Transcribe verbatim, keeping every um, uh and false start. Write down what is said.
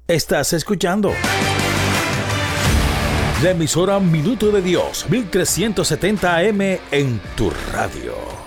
Estás escuchando la emisora Minuto de Dios, mil trescientos setenta A M en tu radio.